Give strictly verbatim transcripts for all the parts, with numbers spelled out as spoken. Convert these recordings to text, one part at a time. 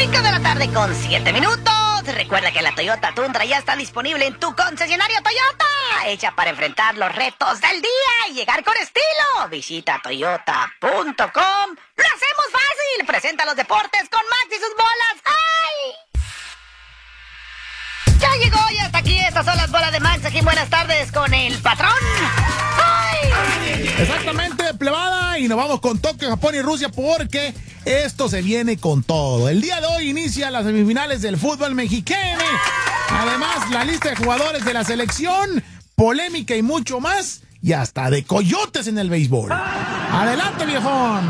cinco de la tarde con siete minutos. Recuerda que la Toyota Tundra ya está disponible en tu concesionario Toyota. Hecha para enfrentar los retos del día y llegar con estilo. Visita toyota punto com. ¡Lo hacemos fácil! Presenta los deportes con Max y sus bolas. ¡Ay! Ya llegó, ya está aquí. Estas son las bolas de Max. Aquí buenas tardes con el patrón. ¡Ay! Exactamente, plebada. Y nos vamos con Tokio, Japón y Rusia porque esto se viene con todo. El día de hoy inicia las semifinales del fútbol mexicano. Además, la lista de jugadores de la selección, polémica y mucho más. Y hasta de coyotes en el béisbol. Adelante, viejón.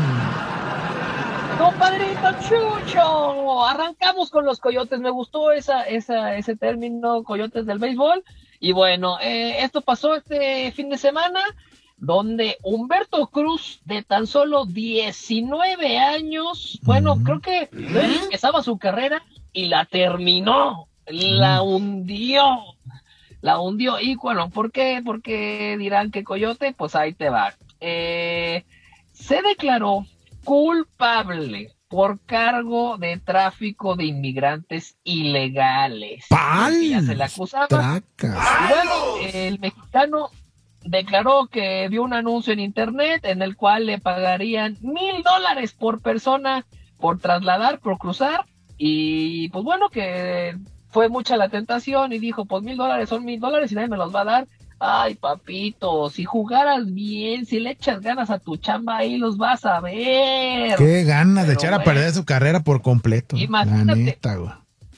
Compadrito Chucho, arrancamos con los coyotes. Me gustó esa, esa, ese término, coyotes del béisbol. Y bueno, eh, esto pasó este fin de semana, donde Humberto Cruz, de tan solo diecinueve años, bueno, mm. creo que él empezaba su carrera y la terminó, la hundió, la hundió. Y bueno, ¿por qué? Porque dirán que coyote, pues ahí te va. Eh, se declaró culpable por cargo de tráfico de inmigrantes ilegales. ¡Pal! Ya se le acusaba. Tracas. Y bueno, el mexicano declaró que vio un anuncio en internet en el cual le pagarían mil dólares por persona por trasladar, por cruzar, y pues bueno, que fue mucha la tentación y dijo, pues mil dólares son mil dólares y nadie me los va a dar. Ay, papito, si jugaras bien, si le echas ganas a tu chamba, ahí los vas a ver. Qué ganas de Pero echar bueno, a perder su carrera por completo. Imagínate. La neta, güey.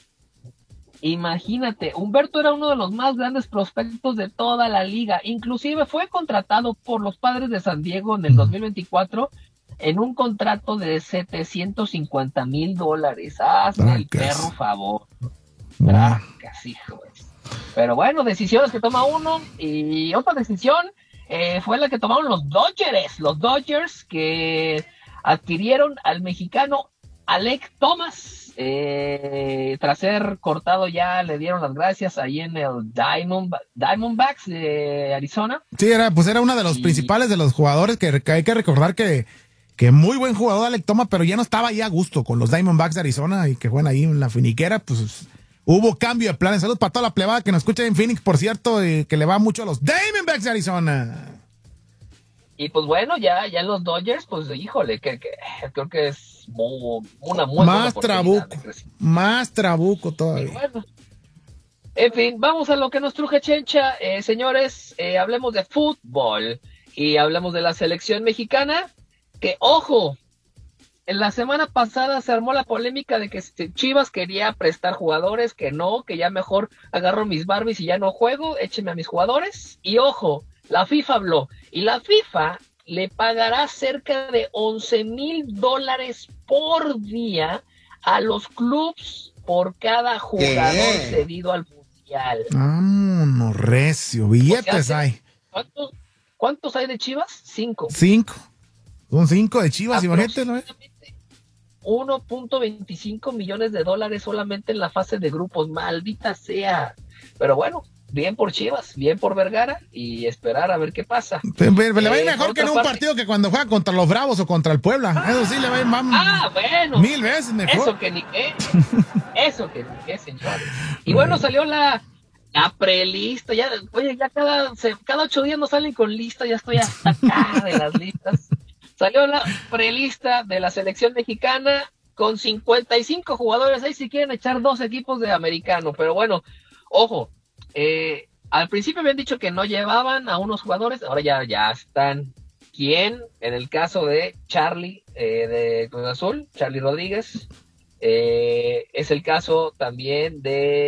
Imagínate, Humberto era uno de los más grandes prospectos de toda la liga, inclusive fue contratado por los Padres de San Diego en el dos mil veinticuatro en un contrato de setecientos cincuenta mil dólares. Hazme el perro favor. Tracas, hijo. Pero bueno, decisiones que toma uno, y otra decisión eh, fue la que tomaron los Dodgers, los Dodgers que adquirieron al mexicano Alek Thomas, eh, tras ser cortado ya le dieron las gracias ahí en el Diamond, Diamondbacks de Arizona. Sí, era, pues era uno de los y... principales de los jugadores que, que hay que recordar que, que muy buen jugador Alek Thomas, pero ya no estaba ahí a gusto con los Diamondbacks de Arizona y que juegan ahí en la finiquera, pues hubo cambio de planes. Saludos para toda la plebada que nos escucha en Phoenix, por cierto, y que le va mucho a los Diamondbacks de Arizona. Y pues bueno, ya, ya en los Dodgers, pues híjole, que, que creo que es muy, una muy más trabuco, más trabuco todavía. Bueno, en fin, vamos a lo que nos truje Chencha, eh, señores, eh, hablemos de fútbol y hablemos de la selección mexicana, que ojo, en la semana pasada se armó la polémica de que Chivas quería prestar jugadores, que no, que ya mejor agarro mis Barbies y ya no juego, écheme a mis jugadores. Y ojo, la FIFA habló, y la FIFA le pagará cerca de once mil dólares por día a los clubs por cada jugador ¿Qué? cedido al Mundial. Vámonos, recio, billetes o sea, hay. ¿cuántos, ¿Cuántos hay de Chivas? Cinco. Cinco. Son cinco de Chivas, imagínate, ¿no? uno punto veinticinco millones de dólares solamente en la fase de grupos, maldita sea. Pero bueno, bien por Chivas, bien por Vergara y esperar a ver qué pasa. Pero, pero le va a ir mejor eh, que en un parte... partido que cuando juega contra los Bravos o contra el Puebla. Ah, eso sí le va a ir más. Ah, bueno. Mil veces mejor. Eso que ni qué. Eso que ni qué, señores. Y bueno, salió la, la prelista. Ya, oye, ya cada, se, cada ocho días nos salen con lista, ya estoy hasta acá de las listas. Salió la prelista de la selección mexicana con cincuenta y cinco jugadores. Ahí si quieren echar dos equipos de americano. Pero bueno, ojo, eh, al principio habían dicho que no llevaban a unos jugadores. Ahora ya, ya están. ¿Quién? En el caso de Charlie eh, de Cruz Azul, Charlie Rodríguez. Eh, es el caso también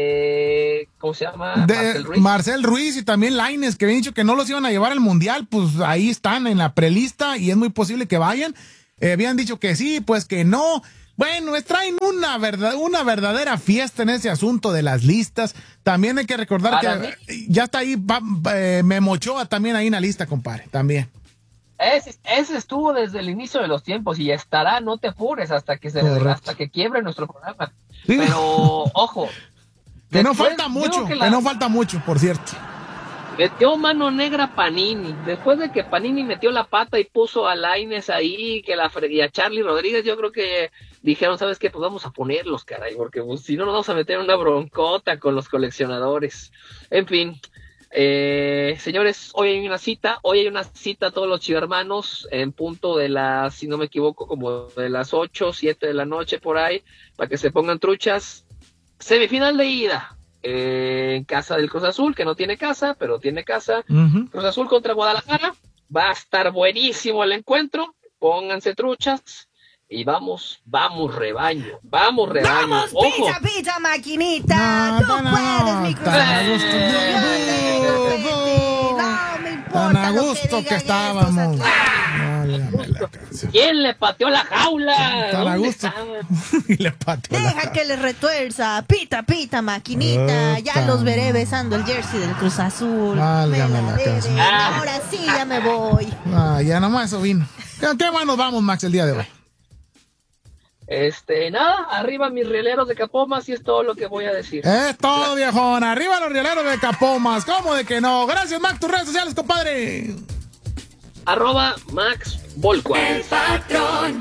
de, ¿cómo se llama? De Marcel Ruiz. Marcel Ruiz y también Lainez, que habían dicho que no los iban a llevar al Mundial, pues ahí están en la prelista y es muy posible que vayan. Eh, habían dicho que sí, pues que no. Bueno, traen una verdad, una verdadera fiesta en ese asunto de las listas. También hay que recordar Para que mí, ya está ahí eh, Memo Ochoa también ahí en la lista, compadre, también. Ese, ese estuvo desde el inicio de los tiempos y estará, no te apures hasta que se hasta que quiebre nuestro programa. Sí. Pero ojo, que después, no falta mucho, que, la, que no falta mucho, por cierto. Metió mano negra Panini, después de que Panini metió la pata y puso a Lainez ahí, que la y a Charlie Rodríguez, yo creo que dijeron, ¿sabes qué? Pues vamos a ponerlos, caray, porque pues, si no nos vamos a meter en una broncota con los coleccionadores. En fin, eh, señores, hoy hay una cita, hoy hay una cita a todos los chivermanos en punto de las, si no me equivoco, como de las ocho, siete de la noche por ahí, para que se pongan truchas. Semifinal de ida, eh, en casa del Cruz Azul, que no tiene casa, pero tiene casa. Uh-huh. Cruz Azul contra Guadalajara, va a estar buenísimo el encuentro, pónganse truchas. Y vamos, vamos rebaño, vamos rebaño. ¡Vamos, ojo! Pizza, pizza, maquinita! ¡Tú no, puedes, mi Cruz Azul! No me importa tan a gusto lo que, que estábamos. ¿Quién le pateó la jaula? Tan a gusto. Y le pateó Deja la jaula. que le retuerza. Pita, pita, maquinita. Ya Ota. los veré besando el jersey del Cruz Azul. Válgame Me la la deben. canción. Ah. Ahora sí, ya me voy. Ah, ya nomás eso vino. ¿Qué, qué más nos vamos, Max, el día de hoy? Este, nada, arriba mis rieleros de Capomas y es todo lo que voy a decir. Es todo, viejón. Arriba los rieleros de Capomas. ¿Cómo de que no? Gracias, Max. Tus redes sociales, compadre. Arroba Max Volcuan. El patrón.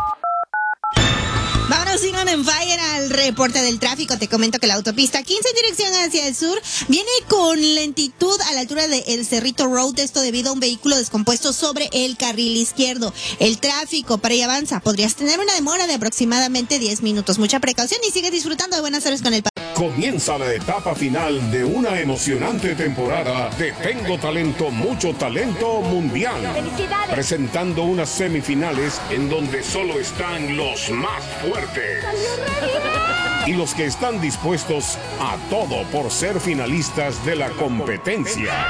Vámonos, Iron en Fire, al reporte del tráfico. Te comento que la autopista quince en dirección hacia el sur viene con lentitud a la altura de El Cerrito Road, esto debido a un vehículo descompuesto sobre el carril izquierdo. El tráfico para ahí avanza. Podrías tener una demora de aproximadamente diez minutos. Mucha precaución y sigue disfrutando de buenas tardes con el patrón. Comienza la etapa final de una emocionante temporada de Tengo Talento, Mucho Talento Mundial. Presentando unas semifinales en donde solo están los más fuertes. Y los que están dispuestos a todo por ser finalistas de la competencia.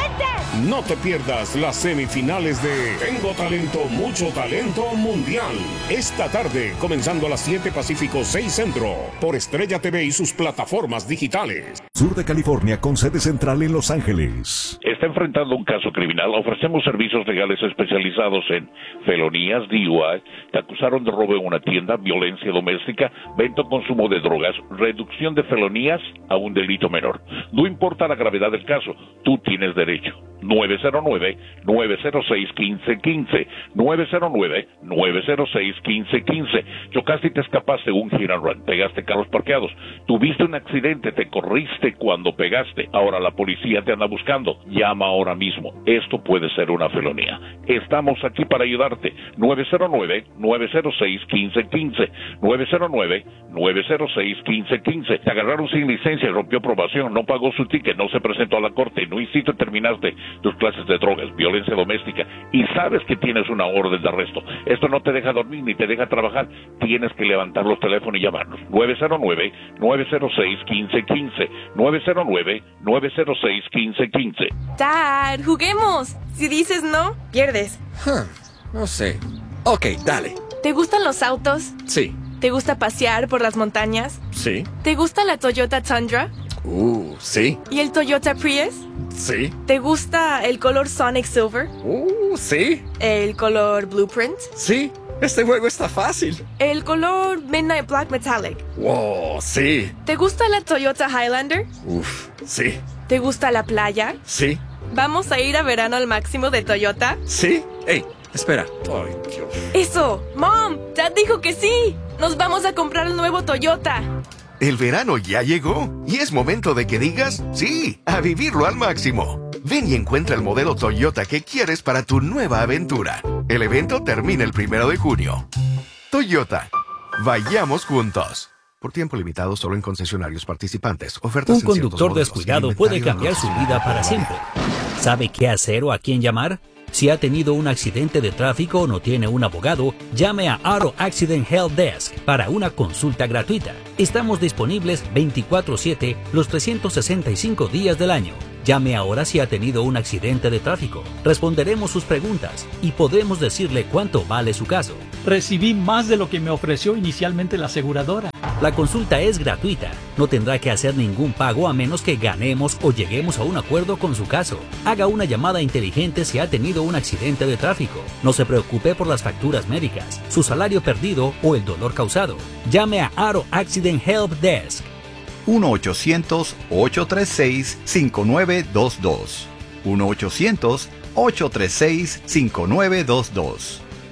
No te pierdas las semifinales de Tengo Talento, Mucho Talento Mundial. Esta tarde, comenzando a las siete Pacífico, seis Centro, por Estrella T V y sus plataformas digitales. Sur de California, con sede central en Los Ángeles. ¿Está enfrentando un caso criminal? Ofrecemos servicios legales especializados en felonías, D U I, te acusaron de robo en una tienda, violencia doméstica, venta o consumo de drogas, reducción de felonías a un delito menor. No importa la gravedad del caso, tú tienes derecho. nueve cero nueve, nueve cero seis, uno cinco uno cinco, nueve cero nueve, nueve cero seis, uno cinco uno cinco. Chocaste y te escapaste un hit and run, pegaste carros parqueados, tuviste un accidente, te corriste cuando pegaste, ahora la policía te anda buscando, llama ahora mismo, esto puede ser una felonía. Estamos aquí para ayudarte. Nueve cero nueve, nueve cero seis, uno cinco uno cinco, nueve cero nueve, nueve cero seis, uno cinco uno cinco. Te agarraron sin licencia y rompió probación, no pagó su ticket, no se presentó a la corte, no hiciste, terminaste tus clases de drogas, violencia doméstica, y sabes que tienes una orden de arresto. Esto no te deja dormir ni te deja trabajar. Tienes que levantar los teléfonos y llamarnos. nueve cero nueve, nueve cero seis, uno cinco uno cinco, nueve cero nueve, nueve cero seis, uno cinco uno cinco. Dad, juguemos. Si dices no, pierdes. Huh, no sé. Ok, dale. ¿Te gustan los autos? Sí. ¿Te gusta pasear por las montañas? Sí. ¿Te gusta la Toyota Tundra? Uh, sí. ¿Y el Toyota Prius? Sí. ¿Te gusta el color Sonic Silver? Uh, sí. ¿El color Blueprint? Sí. Este juego está fácil. ¿El color Midnight Black Metallic? Wow, sí. ¿Te gusta la Toyota Highlander? Uf, sí. ¿Te gusta la playa? Sí. ¿Vamos a ir a verano al máximo de Toyota? Sí. Ey, espera. Ay, Dios. ¡Eso! ¡Mom! ¡Dad dijo que sí! ¡Nos vamos a comprar el nuevo Toyota! El verano ya llegó y es momento de que digas sí, a vivirlo al máximo. Ven y encuentra el modelo Toyota que quieres para tu nueva aventura. El evento termina el primero de junio. Toyota, vayamos juntos. Por tiempo limitado solo en concesionarios participantes. Ofertas Un conductor descuidado puede cambiar su vida para siempre. ¿Sabe qué hacer o a quién llamar? Si ha tenido un accidente de tráfico o no tiene un abogado, llame a Auto Accident Help Desk para una consulta gratuita. Estamos disponibles veinticuatro siete los trescientos sesenta y cinco días del año. Llame ahora si ha tenido un accidente de tráfico. Responderemos sus preguntas y podremos decirle cuánto vale su caso. Recibí más de lo que me ofreció inicialmente la aseguradora. La consulta es gratuita. No tendrá que hacer ningún pago a menos que ganemos o lleguemos a un acuerdo con su caso. Haga una llamada inteligente si ha tenido un accidente de tráfico. No se preocupe por las facturas médicas, su salario perdido o el dolor causado. Llame a Auto Accident Help Desk. uno ochocientos, ocho tres seis, cinco nueve dos dos. uno ochocientos, ocho tres seis, cinco nueve dos dos.